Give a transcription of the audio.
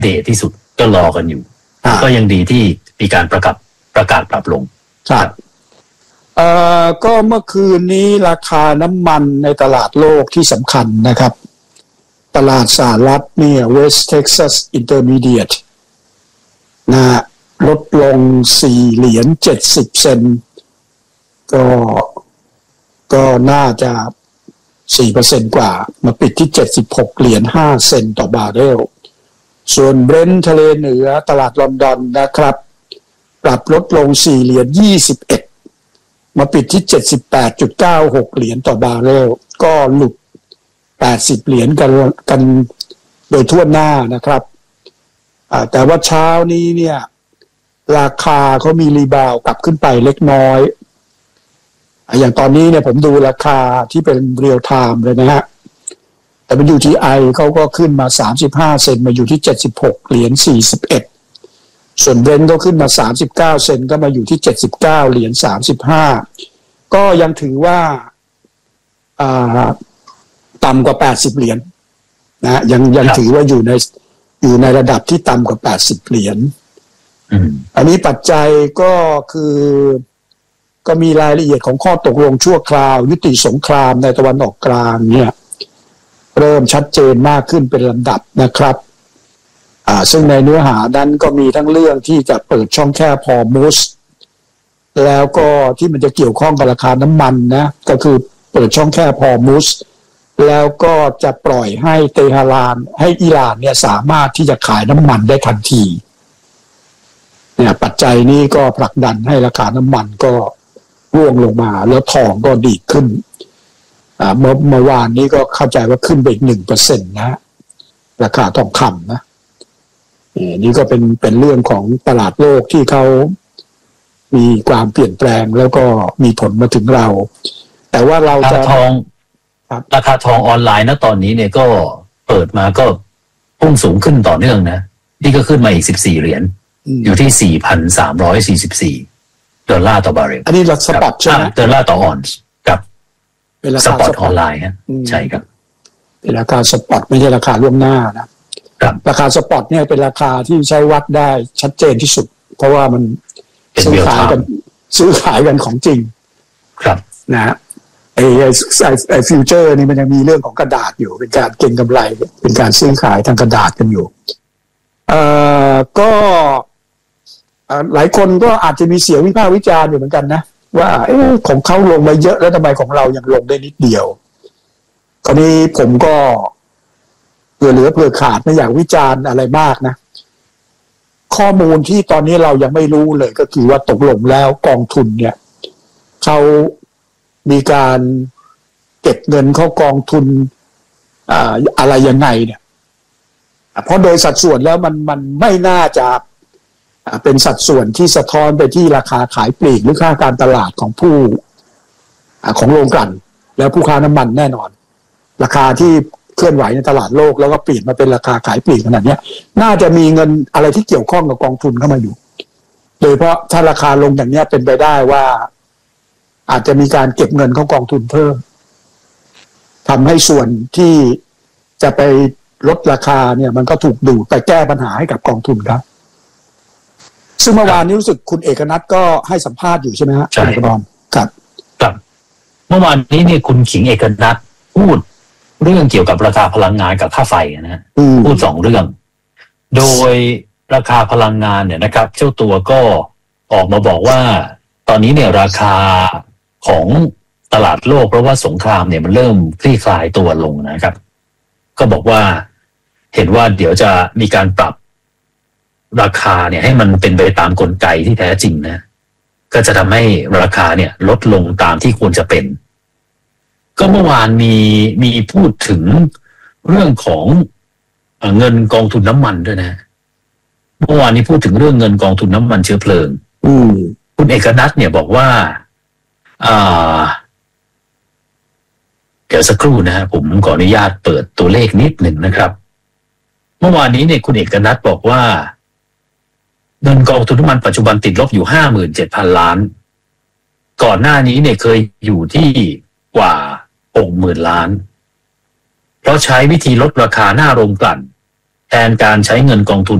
เดตที่สุดก็รอกันอยู่ก็ยังดีที่มีการประกาศปรับลงครับก็เมื่อคืนนี้ราคาน้ำมันในตลาดโลกที่สำคัญนะครับตลาดสหรัฐเนี่ย West Texas Intermediate นะลดลง$4.70ก็น่าจะ 4% กว่ามาปิดที่$76.05ต่อบาร์เรลส่วนเบรนท์ทะเลเหนือตลาดลอนดอนนะครับปรับลดลง$4.21มาปิดที่$78.96ต่อบาร์เรลก็หลุด$80กันโดยทั่วหน้านะครับแต่ว่าเช้านี้เนี่ยราคาเขามีรีบาวกลับขึ้นไปเล็กน้อยอย่างตอนนี้เนี่ยผมดูราคาที่เป็นเรียลไทม์เลยนะฮะแต่เป็น WTI เขาก็ขึ้นมา35เซนต์มาอยู่ที่$76.41ส่วนเบรนท์ก็ขึ้นมา39เซนต์ก็มาอยู่ที่$79.35ก็ยังถือว่าต่ำกว่า$80นะยังถือว่าอยู่ในระดับที่ต่ำกว่า$80อันนี้ปัจจัยก็คือก็มีรายละเอียดของข้อตกลงชั่วคราวยุติสงครามในตะวันออกกลางเนี่ยเริ่มชัดเจนมากขึ้นเป็นลำดับนะครับซึ่งในเนื้อหานั้นก็มีทั้งเรื่องที่จะเปิดช่องแคบฮอร์มุซแล้วก็ที่มันจะเกี่ยวข้องกับราคาน้ำมันนะก็คือเปิดช่องแคบฮอร์มุซแล้วก็จะปล่อยให้เตหะรานให้อิหร่านเนี่ยสามารถที่จะขายน้ำมันได้ทันทีเนี่ยปัจจัยนี้ก็ผลักดันให้ราคาน้ำมันก็ร่วงลงมาแล้วทองก็ดีขึ้นเมื่อวานนี้ก็เข้าใจว่าขึ้นไปอีก 1% นะราคาทองคำนะนี่ก็เป็นเรื่องของตลาดโลกที่เขามีความเปลี่ยนแปลงแล้วก็มีผลมาถึงเราแต่ว่าเราจะราคาทองออนไลน์นะตอนนี้เนี่ยก็เปิดมาก็พุ่งสูงขึ้นต่อเนื่องนะนี่ก็ขึ้นมาอีก$14อยู่ที่$4,344ต่อบาร์เรลอันนี้ราคาสปอตใช่ไหมดอลลาร์ต่อออนซ์กับสปอตออนไลน์ฮะใช่ครับเป็นราคาสปอตไม่ใช่ราคาล่วงหน้านะราคาสปอตเนี่ยเป็นราคาที่ใช้วัดได้ชัดเจนที่สุดเพราะว่ามันซื้อขายกันของจริงครับนะไอ้ฟิวเจอร์นี่มันยังมีเรื่องของกระดาษอยู่เป็นการเก็งกำไรเป็นการซื้อขายทางกระดาษกันอยู่ก็หลายคนก็อาจจะมีเสียงวิพากษ์วิจารณ์อยู่เหมือนกันนะว่าของเขาลงมาเยอะแล้วทำไมของเรายังลงได้นิดเดียวคราวนี้ผมก็เผื่อเหลือเผื่อขาดไม่อยากวิจารณ์อะไรมากนะข้อมูลที่ตอนนี้เรายังไม่รู้เลยก็คือว่าตกลงแล้วกองทุนเนี่ยเขามีการเก็บเงินเข้ากองทุนอะไรยังไงเนี่ยเพราะโดยสัดส่วนแล้วมันไม่น่าจะเป็นสัดส่วนที่สะท้อนไปที่ราคาขายปลีกหรือค่าการตลาดของผู้ของโรงกลั่นแล้วผู้ค้าน้ำมันแน่นอนราคาที่เคลื่อนไหวในตลาดโลกแล้วก็เปลี่ยนมาเป็นราคาขายปลีกขนาดนี้น่าจะมีเงินอะไรที่เกี่ยวข้องกับกองทุนเข้ามาอยู่โดยเพราะถ้าราคาลงอย่างนี้เป็นไปได้ว่าอาจจะมีการเก็บเงินเข้ากองทุนเพิ่มทำให้ส่วนที่จะไปลดราคาเนี่ยมันก็ถูกดูดไปแก้ปัญหาให้กับกองทุนครับซึ่งเมื่อวานนี้รู้สึกคุณเอกนัทก็ให้สัมภาษณ์อยู่ใช่ไหมฮะใช่ครับเมื่อวานนี้เนี่ยคุณขิงเอกนัทพูดเรื่องเกี่ยวกับราคาพลังงานกับค่าไฟนะฮะพูด2เรื่องโดยราคาพลังงานเนี่ยนะครับเจ้าตัวก็ออกมาบอกว่าตอนนี้เนี่ยราคาของตลาดโลกเพราะว่าสงครามเนี่ยมันเริ่มคลี่คลายตัวลงนะครับก็บอกว่าเห็นว่าเดี๋ยวจะมีการปรับราคาเนี่ยให้มันเป็นไปตามกลไกที่แท้จริงนะก็จะทำให้ราคาเนี่ยลดลงตามที่ควรจะเป็นก็เมื่อวานมีพูดถึงเรื่องของเงินกองทุนน้ำมันด้วยนะเมื่อวานนี้พูดถึงเรื่องเงินกองทุนน้ำมันเชื้อเพลิงคุณเอกนัทเนี่ยบอกว่าเดี๋ยวสักครู่นะฮะผมขออนุญาตเปิดตัวเลขนิดหนึ่งนะครับเมื่อวานนี้เนี่ยคุณเอกนัทบอกว่าเงินกองทุนน้ำมันปัจจุบันติดลบอยู่ 57,000 ล้านก่อนหน้านี้เนี่ยเคยอยู่ที่กว่า 60,000 ล้านเพราะใช้วิธีลดราคาหน้าโรงกลั่นแทนการใช้เงินกองทุน